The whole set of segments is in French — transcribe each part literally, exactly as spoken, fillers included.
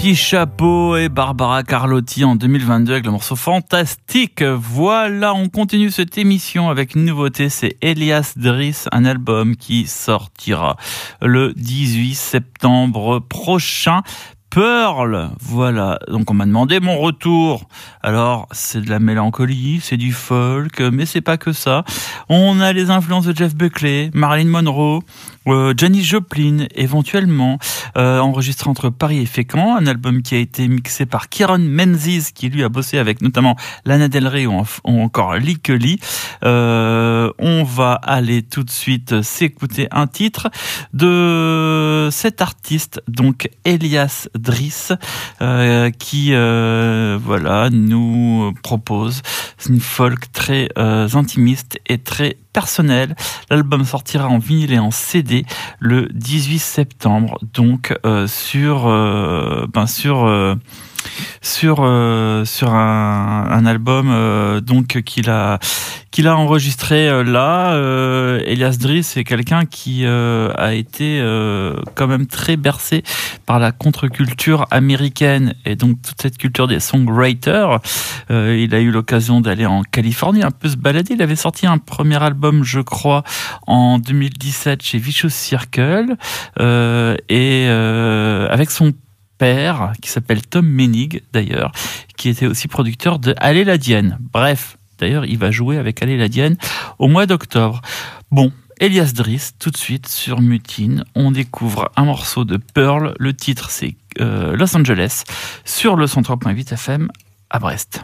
Chapeau et Barbara Carlotti en deux mille vingt-deux avec le morceau Fantastique. Voilà, on continue cette émission avec une nouveauté, c'est Elias Dris, un album qui sortira le dix-huit septembre prochain. Pearl, voilà, donc on m'a demandé mon retour. Alors, c'est de la mélancolie, c'est du folk, mais c'est pas que ça. On a les influences de Jeff Buckley, Marilyn Monroe, euh, Janis Joplin, éventuellement, euh, enregistré entre Paris et Fécamp, un album qui a été mixé par Kieron Menzies, qui lui a bossé avec notamment Lana Del Rey ou, ou encore Lee Kelly. Euh, on va aller tout de suite s'écouter un titre de cet artiste, donc Elias Dris, euh, qui euh, voilà nous propose une folk très euh, intimiste et très personnelle. L'album sortira en vinyle et en C D le dix-huit septembre, donc euh, sur euh, ben sur euh, sur euh, sur un, un album euh, donc qu'il a qu'il a enregistré euh, là. Euh, Elias Dris, c'est quelqu'un qui euh, a été euh, quand même très bercé par la contre-culture américaine et donc toute cette culture des songwriters. Euh, il a eu l'occasion d'aller en Californie, un peu se balader. Il avait sorti un premier album, je crois, en deux mille dix-sept chez Vicious Circle euh, et euh, avec son père, qui s'appelle Tom Menig d'ailleurs, qui était aussi producteur de Allez la Dienne. Bref, d'ailleurs, il va jouer avec Allez la Dienne au mois d'octobre. Bon, Elias Dris, tout de suite sur Mutine, on découvre un morceau de Pearl. Le titre, c'est euh, Los Angeles, sur le cent trois virgule huit F M à Brest.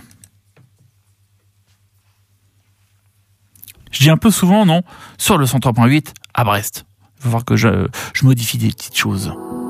Je dis un peu souvent, non ? Sur le cent trois virgule huit à Brest. Il faut voir que je, je modifie des petites choses.